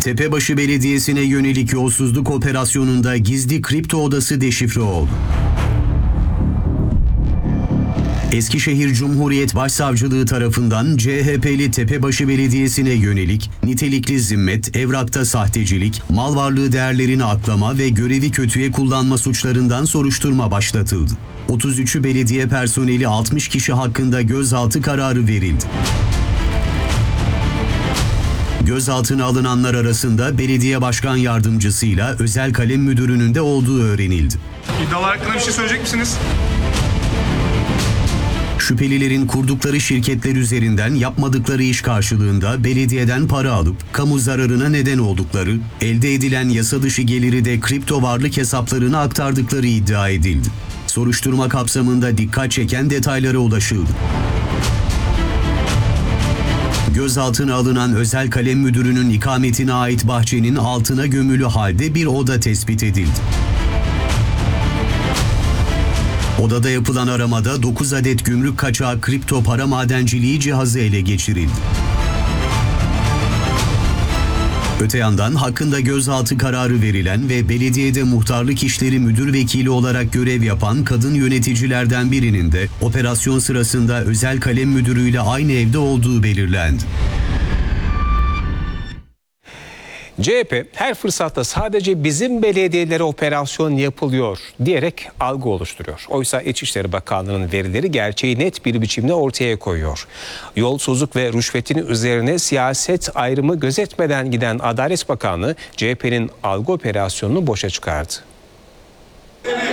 Tepebaşı Belediyesi'ne yönelik yolsuzluk operasyonunda gizli kripto odası deşifre oldu. Eskişehir Cumhuriyet Başsavcılığı tarafından CHP'li Tepebaşı Belediyesi'ne yönelik nitelikli zimmet, evrakta sahtecilik, mal varlığı değerlerini aklama ve görevi kötüye kullanma suçlarından soruşturma başlatıldı. 33'ü belediye personeli 60 kişi hakkında gözaltı kararı verildi. Gözaltına alınanlar arasında belediye başkan yardımcısıyla özel kalem müdürünün de olduğu öğrenildi. İddialar hakkında bir şey söyleyecek misiniz? Şüphelilerin kurdukları şirketler üzerinden yapmadıkları iş karşılığında belediyeden para alıp kamu zararına neden oldukları, elde edilen yasa dışı geliri de kripto varlık hesaplarına aktardıkları iddia edildi. Soruşturma kapsamında dikkat çeken detaylara ulaşıldı. Gözaltına alınan özel kalem müdürünün ikametine ait bahçenin altına gömülü halde bir oda tespit edildi. Odada yapılan aramada 9 adet gümrük kaçağı kripto para madenciliği cihazı ele geçirildi. Öte yandan hakkında gözaltı kararı verilen ve belediyede muhtarlık işleri müdür vekili olarak görev yapan kadın yöneticilerden birinin de operasyon sırasında özel kalem müdürüyle aynı evde olduğu belirlendi. CHP her fırsatta sadece bizim belediyelere operasyon yapılıyor diyerek algı oluşturuyor. Oysa İçişleri Bakanlığı'nın verileri gerçeği net bir biçimde ortaya koyuyor. Yolsuzluk ve rüşvetin üzerine siyaset ayrımı gözetmeden giden Adalet Bakanlığı CHP'nin algı operasyonunu boşa çıkardı.